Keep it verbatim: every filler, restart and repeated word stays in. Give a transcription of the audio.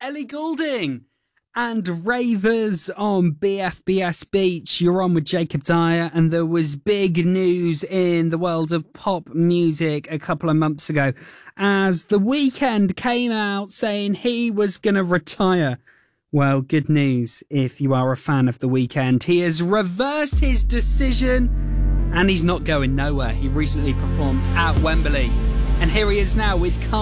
Ellie Goulding and Ravers on B F B S Beach. You're on with Jacob Dyer, and there was big news in the world of pop music a couple of months ago as The Weeknd came out saying he was going to retire. Well, good news if you are a fan of The Weeknd. He has reversed his decision and he's not going nowhere. He recently performed at Wembley, and here he is now with Calm